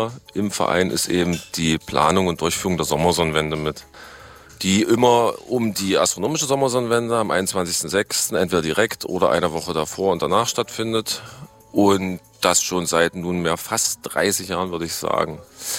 mir im Verein ist eben die Planung und Durchführung der Sommersonnenwende mit. Die immer um die astronomische Sommersonnenwende am 21.06. entweder direkt oder eine Woche davor und danach stattfindet. Und das schon seit nunmehr fast 30 Jahren, würde ich sagen.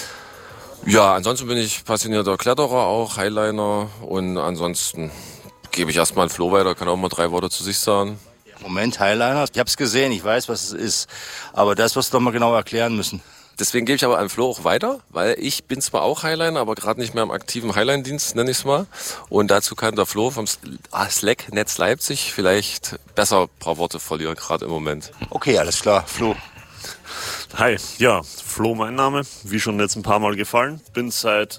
Ja, ansonsten bin ich passionierter Kletterer auch, Highliner. Und ansonsten gebe ich erstmal an Flo weiter, kann auch mal 3 Worte zu sich sagen. Moment, Highliner, ich habe es gesehen, ich weiß, was es ist. Aber das wirst du doch mal genau erklären müssen. Deswegen gebe ich aber an Flo auch weiter, weil ich bin zwar auch Highliner, aber gerade nicht mehr im aktiven Highline-Dienst, nenne ich es mal. Und dazu kann der Flo vom Slack-Netz Leipzig vielleicht besser ein paar Worte verlieren, gerade im Moment. Okay, alles klar, Flo. Hi, ja, Flo mein Name, wie schon jetzt ein paar Mal gefallen. Bin seit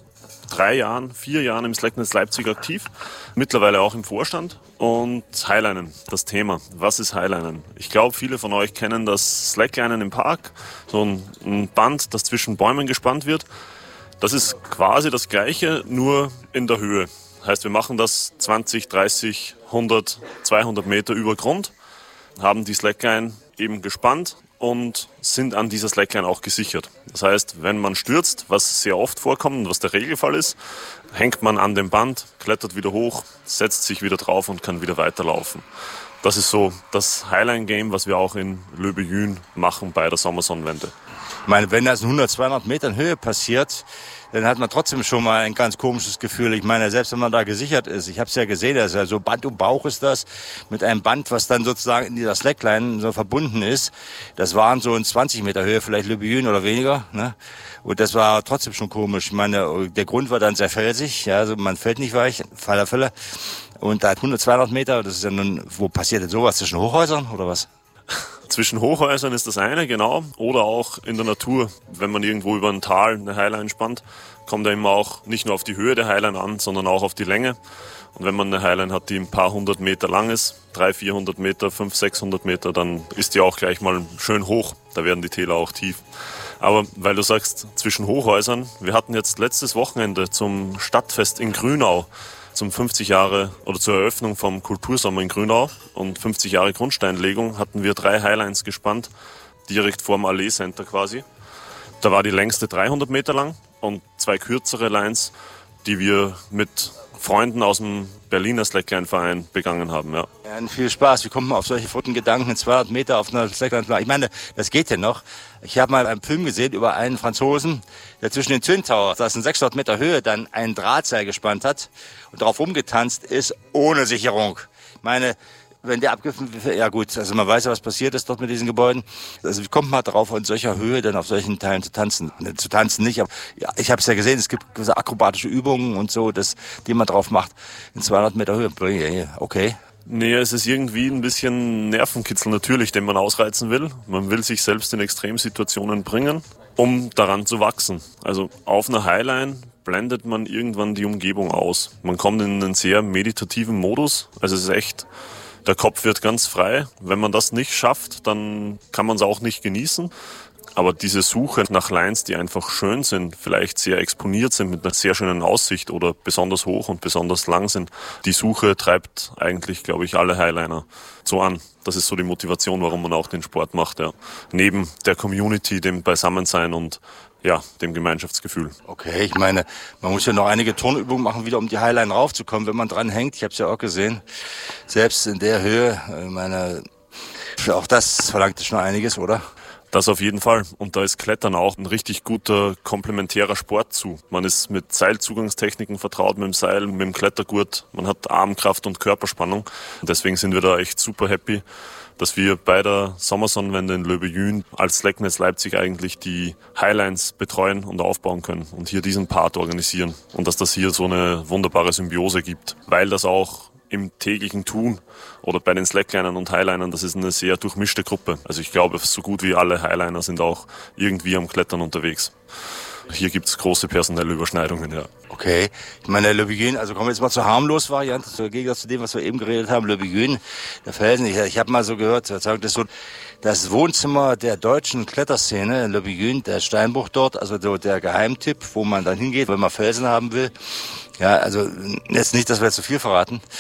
4 Jahren im Slacknetz Leipzig aktiv, mittlerweile auch im Vorstand. Und Highlinen, das Thema. Was ist Highlinen? Ich glaube, viele von euch kennen das Slacklinen im Park, so ein Band, das zwischen Bäumen gespannt wird. Das ist quasi das Gleiche, nur in der Höhe. Heißt, wir machen das 20, 30, 100, 200 Meter über Grund, haben die Slackline eben gespannt und sind an dieser Slackline auch gesichert. Das heißt, wenn man stürzt, was sehr oft vorkommt und was der Regelfall ist, hängt man an dem Band, klettert wieder hoch, setzt sich wieder drauf und kann wieder weiterlaufen. Das ist so das Highline-Game, was wir auch in Löbejün machen bei der Sommersonnenwende. Ich meine, wenn das in 100, 200 Metern Höhe passiert, dann hat man trotzdem schon mal ein ganz komisches Gefühl. Ich meine, selbst wenn man da gesichert ist, ich habe es ja gesehen, das ist ja so Band um Bauch ist das, mit einem Band, was dann sozusagen in dieser Slackline so verbunden ist. Das waren so in 20 Meter Höhe, vielleicht Löbejün oder weniger, ne? Und das war trotzdem schon komisch. Ich meine, der Grund war dann sehr felsig, ja, also man fällt nicht weich, Fall. Und da hat 100, 200 Meter, das ist ja nun, wo passiert denn sowas? Zwischen Hochhäusern oder was? Zwischen Hochhäusern ist das eine, genau. Oder auch in der Natur, wenn man irgendwo über ein Tal eine Highline spannt, kommt er immer auch nicht nur auf die Höhe der Highline an, sondern auch auf die Länge. Und wenn man eine Highline hat, die ein paar 100 Meter lang ist, 300, 400 Meter, 500, 600 Meter, dann ist die auch gleich mal schön hoch. Da werden die Täler auch tief. Aber weil du sagst, zwischen Hochhäusern, wir hatten jetzt letztes Wochenende zum Stadtfest in Grünau, zum 50 Jahre oder zur Eröffnung vom Kultursommer in Grünau und 50 Jahre Grundsteinlegung hatten wir 3 Highlines gespannt, direkt vorm Allee Center quasi. Da war die längste 300 Meter lang und 2 kürzere Lines, die wir mit Freunden aus dem Berliner Slackline-Verein begangen haben. Ja. Ja, viel Spaß. Wie kommt man auf solche verrückten Gedanken, 200 Meter auf einer Slackline? Ich meine, das geht ja noch. Ich habe mal einen Film gesehen über einen Franzosen, der zwischen den Twin Towers, das in 600 Meter Höhe, dann ein Drahtseil gespannt hat und darauf rumgetanzt ist, ohne Sicherung. Ich meine, wenn der abgegriffen wird, ja gut, also man weiß ja, was passiert ist dort mit diesen Gebäuden. Also wie kommt man darauf, in solcher Höhe dann auf solchen Teilen zu tanzen? Zu tanzen nicht, aber ja, ich habe es ja gesehen, es gibt gewisse akrobatische Übungen und so, die man drauf macht in 200 Meter Höhe. Okay. Nee, es ist irgendwie ein bisschen Nervenkitzel natürlich, den man ausreizen will. Man will sich selbst in Extremsituationen bringen, um daran zu wachsen. Also auf einer Highline blendet man irgendwann die Umgebung aus. Man kommt in einen sehr meditativen Modus. Also es ist echt, der Kopf wird ganz frei. Wenn man das nicht schafft, dann kann man es auch nicht genießen. Aber diese Suche nach Lines, die einfach schön sind, vielleicht sehr exponiert sind mit einer sehr schönen Aussicht oder besonders hoch und besonders lang sind, die Suche treibt eigentlich, glaube ich, alle Highliner so an. Das ist so die Motivation, warum man auch den Sport macht. Ja. Neben der Community, dem Beisammensein und ja, dem Gemeinschaftsgefühl. Okay, ich meine, man muss ja noch einige Turnübungen machen, wieder um die Highline raufzukommen, wenn man dran hängt. Ich habe es ja auch gesehen, selbst in der Höhe. Ich meine, auch das verlangt schon einiges, oder? Das auf jeden Fall. Und da ist Klettern auch ein richtig guter komplementärer Sport zu. Man ist mit Seilzugangstechniken vertraut, mit dem Seil, mit dem Klettergurt. Man hat Armkraft und Körperspannung. Und deswegen sind wir da echt super happy, dass wir bei der Sommersonnenwende in Löbejün als Slacknetz Leipzig eigentlich die Highlines betreuen und aufbauen können und hier diesen Part organisieren. Und dass das hier so eine wunderbare Symbiose gibt, weil das auch im täglichen Tun oder bei den Slacklinern und Highlinern, das ist eine sehr durchmischte Gruppe. Also ich glaube, so gut wie alle Highliner sind auch irgendwie am Klettern unterwegs. Hier gibt es große personelle Überschneidungen, ja. Okay, ich meine, der Löbejün, also kommen wir jetzt mal zur harmlos Variante, im Gegensatz zu dem, was wir eben geredet haben, Löbejün, der Felsen. Ich habe mal so gehört, das ist so das Wohnzimmer der deutschen Kletterszene in Löbejün, der Steinbruch dort, also so der Geheimtipp, wo man dann hingeht, wenn man Felsen haben will. Ja, also jetzt nicht, dass wir jetzt zu viel verraten.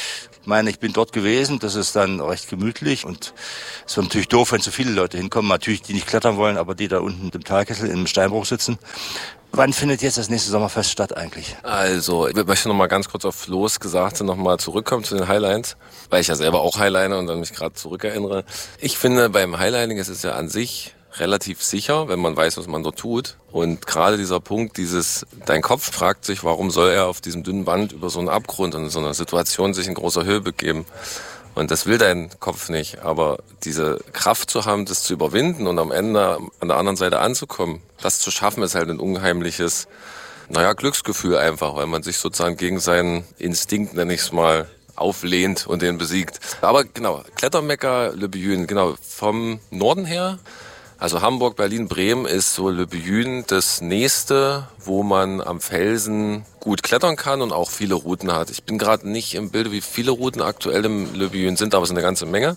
Ich meine, ich bin dort gewesen, das ist dann recht gemütlich und es wird natürlich doof, wenn zu viele Leute hinkommen, natürlich die nicht klettern wollen, aber die da unten im Talkessel im Steinbruch sitzen. Wann findet jetzt das nächste Sommerfest statt eigentlich? Also, ich möchte noch mal ganz kurz auf Flo's Gesagte noch mal zurückkommen zu den Highlines, weil ich ja selber auch Highline und dann mich gerade zurückerinnere. Ich finde, beim Highlining ist es ja an sich relativ sicher, wenn man weiß, was man dort tut. Und gerade dieser Punkt, dein Kopf fragt sich, warum soll er auf diesem dünnen Band über so einen Abgrund und in so einer Situation sich in großer Höhe begeben? Und das will dein Kopf nicht. Aber diese Kraft zu haben, das zu überwinden und am Ende an der anderen Seite anzukommen, das zu schaffen, ist halt ein unheimliches, Glücksgefühl einfach, weil man sich sozusagen gegen seinen Instinkt, nenne ich es mal, auflehnt und den besiegt. Aber genau, Klettermecker Le Buyune, genau, vom Norden her, also Hamburg, Berlin, Bremen ist so Le Buyune das nächste, wo man am Felsen gut klettern kann und auch viele Routen hat. Ich bin gerade nicht im Bilde, wie viele Routen aktuell im Le Buyune sind, aber es sind eine ganze Menge.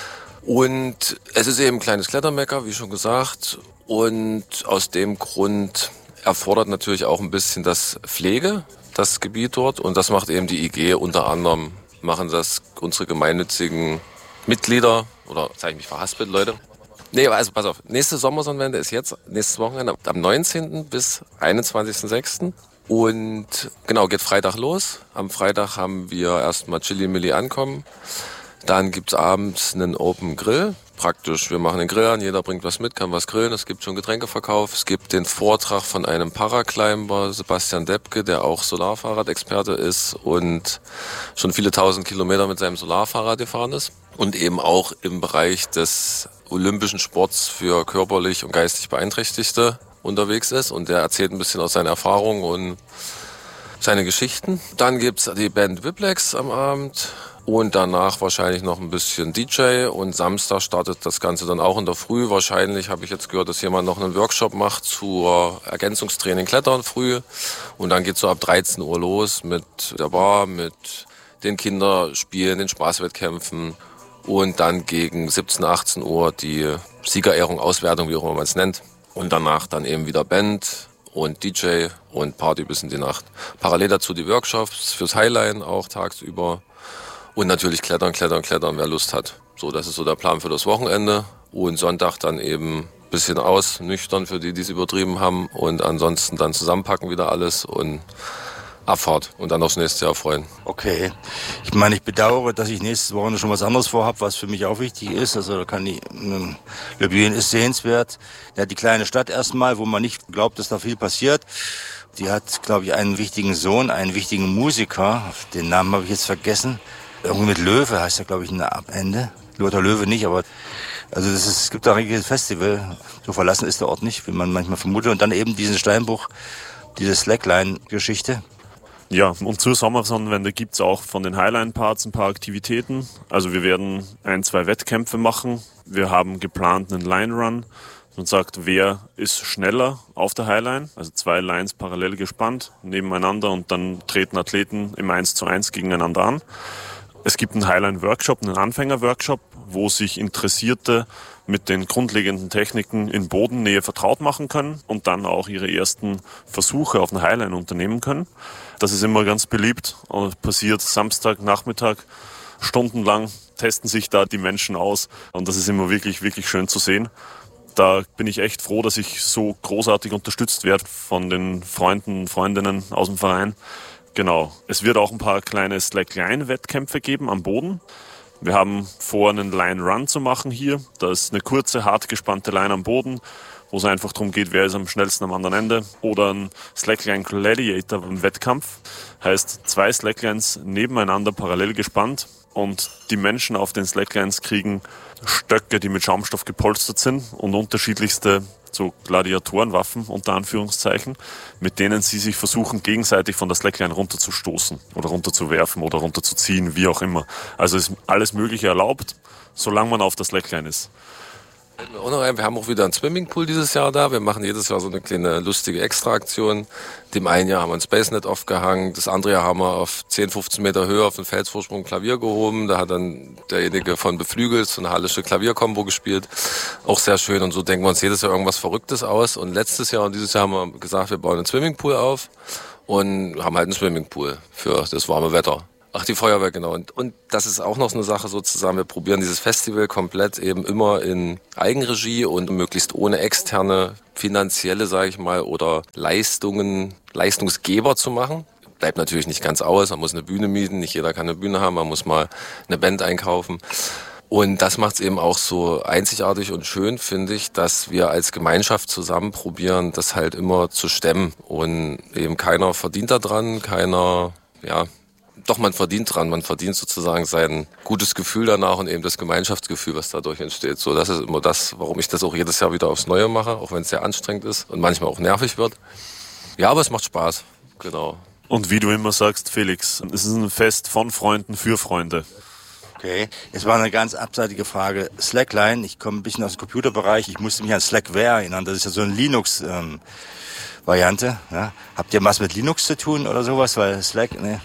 Und es ist eben ein kleines Klettermecker, wie schon gesagt. Und aus dem Grund erfordert natürlich auch ein bisschen das Pflege, das Gebiet dort. Und das macht eben die IG unter anderem, machen das unsere gemeinnützigen Mitglieder, oder zeige ich mich verhaspelt, Leute? Nee, also pass auf, nächste Sommersonnenwende ist jetzt, nächstes Wochenende, am 19. bis 21.06. Und genau, geht Freitag los. Am Freitag haben wir erstmal Chili Milli ankommen. Dann gibt's abends einen Open Grill. Praktisch, wir machen den Grill an, jeder bringt was mit, kann was grillen. Es gibt schon Getränkeverkauf. Es gibt den Vortrag von einem Paraclimber, Sebastian Debke, der auch Solarfahrradexperte ist und schon viele tausend Kilometer mit seinem Solarfahrrad gefahren ist. Und eben auch im Bereich des olympischen Sports für körperlich und geistig Beeinträchtigte unterwegs ist. Und der erzählt ein bisschen aus seinen Erfahrungen und seine Geschichten. Dann gibt's die Band Whiplex am Abend. Und danach wahrscheinlich noch ein bisschen DJ. Und Samstag startet das Ganze dann auch in der Früh. Wahrscheinlich habe ich jetzt gehört, dass jemand noch einen Workshop macht zur Ergänzungstraining Klettern früh. Und dann geht's so ab 13 Uhr los mit der Bar, mit den Kinderspielen, den Spaßwettkämpfen. Und dann gegen 17, 18 Uhr die Siegerehrung, Auswertung, wie auch immer man es nennt. Und danach dann eben wieder Band und DJ und Party bis in die Nacht. Parallel dazu die Workshops fürs Highline auch tagsüber. Und natürlich klettern, wer Lust hat. So, das ist so der Plan für das Wochenende. Und Sonntag dann eben ein bisschen nüchtern für die es übertrieben haben. Und ansonsten dann zusammenpacken wieder alles und Abfahrt und dann aufs nächste Jahr freuen. Okay. Ich meine, ich bedauere, dass ich nächstes Wochenende schon was anderes vorhabe, was für mich auch wichtig ist. Also da kann Le Buyune ist sehenswert. Ja, die kleine Stadt erstmal, wo man nicht glaubt, dass da viel passiert. Die hat, glaube ich, einen wichtigen Sohn, einen wichtigen Musiker. Den Namen habe ich jetzt vergessen. Irgendwie mit Löwe heißt er, glaube ich, am Ende. Lothar Löwe nicht, aber also es gibt da ein richtiges Festival. So verlassen ist der Ort nicht, wie man manchmal vermutet. Und dann eben diesen Steinbruch, diese Slackline-Geschichte. Ja, und zur Sommersonnenwende gibt's auch von den Highline-Parts ein paar Aktivitäten. Also wir werden 1-2 Wettkämpfe machen. Wir haben geplant einen Line-Run. Man sagt, wer ist schneller auf der Highline? Also 2 Lines parallel gespannt, nebeneinander und dann treten Athleten im 1:1 gegeneinander an. Es gibt einen Highline-Workshop, einen Anfänger-Workshop, wo sich Interessierte mit den grundlegenden Techniken in Bodennähe vertraut machen können und dann auch ihre ersten Versuche auf einer Highline unternehmen können. Das ist immer ganz beliebt und passiert Samstagnachmittag. Stundenlang testen sich da die Menschen aus und das ist immer wirklich, wirklich schön zu sehen. Da bin ich echt froh, dass ich so großartig unterstützt werde von den Freunden und Freundinnen aus dem Verein. Genau. Es wird auch ein paar kleine Slackline-Wettkämpfe geben am Boden. Wir haben vor, einen Line-Run zu machen hier. Da ist eine kurze, hart gespannte Line am Boden, wo es einfach darum geht, wer ist am schnellsten am anderen Ende. Oder ein Slackline Gladiator im Wettkampf. Heißt 2 Slacklines nebeneinander parallel gespannt. Und die Menschen auf den Slacklines kriegen Stöcke, die mit Schaumstoff gepolstert sind und unterschiedlichste so Gladiatorenwaffen unter Anführungszeichen, mit denen sie sich versuchen, gegenseitig von der Slackline runterzustoßen oder runterzuwerfen oder runterzuziehen, wie auch immer. Also ist alles Mögliche erlaubt, solange man auf der Slackline ist. Wir haben auch wieder einen Swimmingpool dieses Jahr da. Wir machen jedes Jahr so eine kleine lustige Extraaktion. Dem einen Jahr haben wir ein Spacenet aufgehangen. Das andere Jahr haben wir auf 10, 15 Meter Höhe auf den Felsvorsprung ein Klavier gehoben. Da hat dann derjenige von Beflügelt so eine hallische Klavierkombo gespielt. Auch sehr schön. Und so denken wir uns jedes Jahr irgendwas Verrücktes aus. Und letztes Jahr und dieses Jahr haben wir gesagt, wir bauen einen Swimmingpool auf und haben halt einen Swimmingpool für das warme Wetter. Ach, die Feuerwehr, genau. Und das ist auch noch so eine Sache sozusagen. Wir probieren dieses Festival komplett eben immer in Eigenregie und möglichst ohne externe finanzielle, sage ich mal, oder Leistungsgeber zu machen. Bleibt natürlich nicht ganz aus. Man muss eine Bühne mieten. Nicht jeder kann eine Bühne haben. Man muss mal eine Band einkaufen. Und das macht es eben auch so einzigartig und schön, finde ich, dass wir als Gemeinschaft zusammen probieren, das halt immer zu stemmen. Und eben keiner verdient da dran, doch, man verdient dran. Man verdient sozusagen sein gutes Gefühl danach und eben das Gemeinschaftsgefühl, was dadurch entsteht. So, das ist immer das, warum ich das auch jedes Jahr wieder aufs Neue mache, auch wenn es sehr anstrengend ist und manchmal auch nervig wird. Ja, aber es macht Spaß, genau. Und wie du immer sagst, Felix, es ist ein Fest von Freunden für Freunde. Okay, jetzt war eine ganz abseitige Frage. Slackline, ich komme ein bisschen aus dem Computerbereich, ich musste mich an Slackware erinnern, das ist ja so eine Linux-Variante. Ja? Habt ihr was mit Linux zu tun oder sowas? Weil Slack, ne?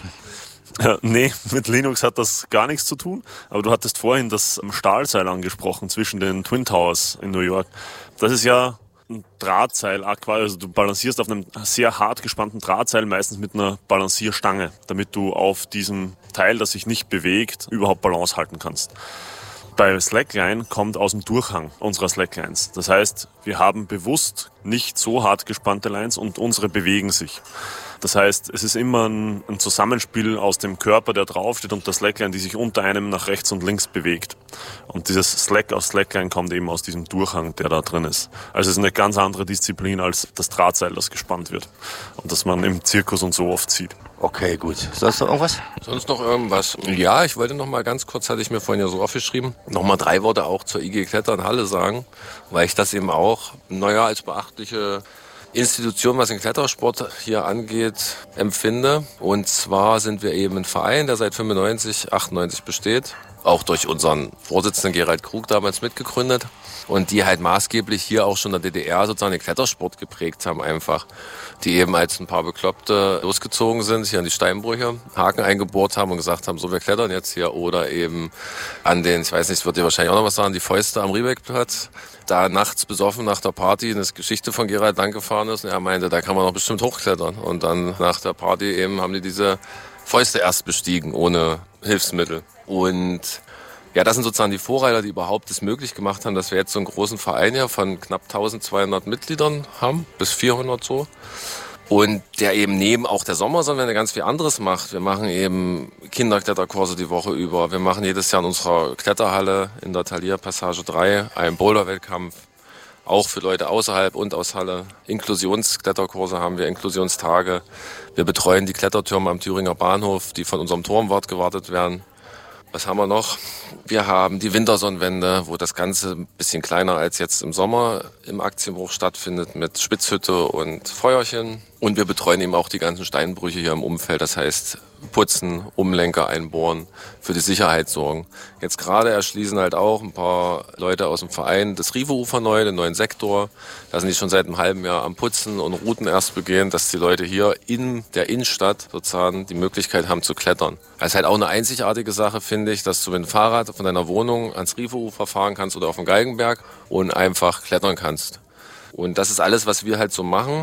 Nee, mit Linux hat das gar nichts zu tun. Aber du hattest vorhin das Stahlseil angesprochen zwischen den Twin Towers in New York. Das ist ja ein Drahtseil, also du balancierst auf einem sehr hart gespannten Drahtseil, meistens mit einer Balancierstange, damit du auf diesem Teil, das sich nicht bewegt, überhaupt Balance halten kannst. Bei Slackline kommt aus dem Durchhang unserer Slacklines. Das heißt, wir haben bewusst nicht so hart gespannte Lines und unsere bewegen sich. Das heißt, es ist immer ein Zusammenspiel aus dem Körper, der draufsteht, und der Slackline, die sich unter einem nach rechts und links bewegt. Und dieses Slack aus Slackline kommt eben aus diesem Durchhang, der da drin ist. Also es ist eine ganz andere Disziplin als das Drahtseil, das gespannt wird. Und das man im Zirkus und so oft sieht. Okay, gut. Sonst noch irgendwas? Sonst noch irgendwas? Ja, ich wollte noch mal ganz kurz, hatte ich mir vorhin ja so aufgeschrieben, noch mal 3 Worte auch zur IG Klettern-Halle sagen, weil ich das eben auch, als beachtliche Institution, was den Klettersport hier angeht, empfinde. Und zwar sind wir eben ein Verein, der seit 98 besteht. Auch durch unseren Vorsitzenden Gerald Krug damals mitgegründet. Und die halt maßgeblich hier auch schon in der DDR sozusagen den Klettersport geprägt haben einfach. Die eben als ein paar Bekloppte losgezogen sind, hier an die Steinbrüche, Haken eingebohrt haben und gesagt haben, so, wir klettern jetzt hier. Oder eben an den, ich weiß nicht, wird dir wahrscheinlich auch noch was sagen, die Fäuste am Riebeckplatz. Da nachts besoffen nach der Party eine Geschichte von Gerald lang gefahren ist. Und er meinte, da kann man doch bestimmt hochklettern. Und dann nach der Party eben haben die diese Fäuste erst bestiegen, ohne Hilfsmittel. Und ja, das sind sozusagen die Vorreiter, die überhaupt es möglich gemacht haben, dass wir jetzt so einen großen Verein hier von knapp 1200 Mitgliedern haben, bis 400 so. Und der eben neben auch der Sommersonnenwende ganz viel anderes macht. Wir machen eben Kinderkletterkurse die Woche über. Wir machen jedes Jahr in unserer Kletterhalle in der Thalia Passage 3 einen Boulder-Wettkampf. Auch für Leute außerhalb und aus Halle. Inklusionskletterkurse haben wir, Inklusionstage. Wir betreuen die Klettertürme am Thüringer Bahnhof, die von unserem Turmwart gewartet werden. Was haben wir noch? Wir haben die Wintersonnenwende, wo das Ganze ein bisschen kleiner als jetzt im Sommer im Aktienbruch stattfindet mit Spitzhütte und Feuerchen. Und wir betreuen eben auch die ganzen Steinbrüche hier im Umfeld. Das heißt, putzen, Umlenker einbohren, für die Sicherheit sorgen. Jetzt gerade erschließen halt auch ein paar Leute aus dem Verein das Rive-Ufer neu, den neuen Sektor. Da sind die schon seit einem halben Jahr am Putzen und Routen erst begehen, dass die Leute hier in der Innenstadt sozusagen die Möglichkeit haben zu klettern. Das ist halt auch eine einzigartige Sache, finde ich, dass du mit dem Fahrrad von deiner Wohnung ans Rive-Ufer fahren kannst oder auf den Galgenberg und einfach klettern kannst. Und das ist alles, was wir halt so machen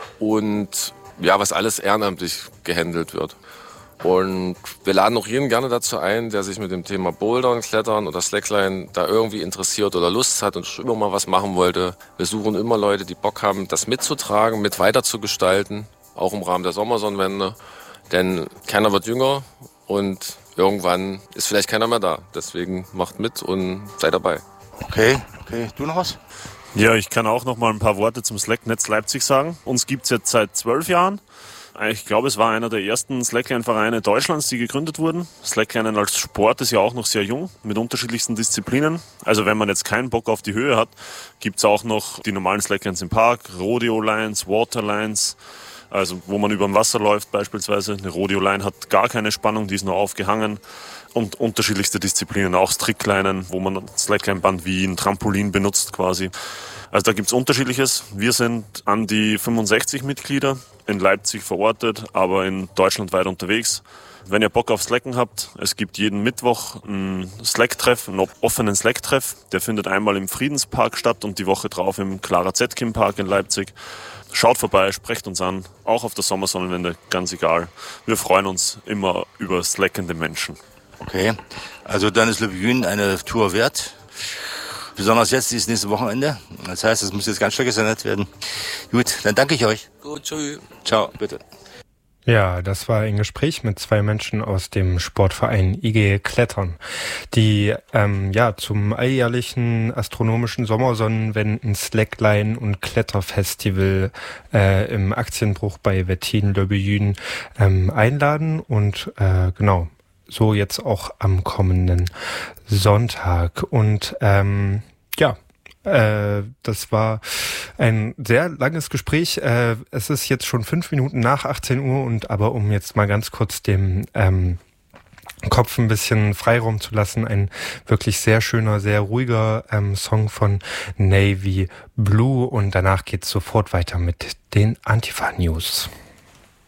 und ja, was alles ehrenamtlich gehandelt wird. Und wir laden auch jeden gerne dazu ein, der sich mit dem Thema Bouldern, Klettern oder Slackline da irgendwie interessiert oder Lust hat und schon immer mal was machen wollte. Wir suchen immer Leute, die Bock haben, das mitzutragen, mit weiterzugestalten, auch im Rahmen der Sommersonnenwende. Denn keiner wird jünger und irgendwann ist vielleicht keiner mehr da. Deswegen macht mit und seid dabei. Okay. Du noch was? Ja, ich kann auch noch mal ein paar Worte zum Slacknetz Leipzig sagen. Uns gibt's jetzt seit 12 Jahren. Ich glaube, es war einer der ersten Slackline-Vereine Deutschlands, die gegründet wurden. Slackline als Sport ist ja auch noch sehr jung, mit unterschiedlichsten Disziplinen. Also wenn man jetzt keinen Bock auf die Höhe hat, gibt's auch noch die normalen Slacklines im Park, Rodeo-Lines, Waterlines, also wo man über dem Wasser läuft beispielsweise. Eine Rodeo-Line hat gar keine Spannung, die ist nur aufgehangen. Und unterschiedlichste Disziplinen, auch Strickleinen, wo man Slackline-Band wie ein Trampolin benutzt quasi. Also da gibt's Unterschiedliches. Wir sind an die 65 Mitglieder. in Leipzig verortet, aber in Deutschland weit unterwegs. Wenn ihr Bock auf Slacken habt, es gibt jeden Mittwoch einen Slack-Treff, einen offenen Slack-Treff. Der findet einmal im Friedenspark statt und die Woche drauf im Clara Zetkin Park in Leipzig. Schaut vorbei, sprecht uns an, auch auf der Sommersonnenwende, ganz egal. Wir freuen uns immer über slackende Menschen. Okay, also dann ist Le Buyune eine Tour wert. Besonders jetzt, dieses nächste Wochenende. Das heißt, es muss jetzt ganz stark gesendet werden. Gut, dann danke ich euch. Gut, tschüss. Ciao, bitte. Ja, das war ein Gespräch mit 2 Menschen aus dem Sportverein IG Klettern, die zum alljährlichen astronomischen Sommersonnenwenden Slackline und Kletterfestival im Aktienbruch bei Wettin Le Buyune einladen und so jetzt auch am kommenden Sonntag. Und das war ein sehr langes Gespräch. Es ist jetzt schon 5 Minuten nach 18 Uhr aber um jetzt mal ganz kurz dem Kopf ein bisschen Freiraum zu lassen, ein wirklich sehr schöner, sehr ruhiger Song von Navy Blue und danach geht's sofort weiter mit den Antifa News.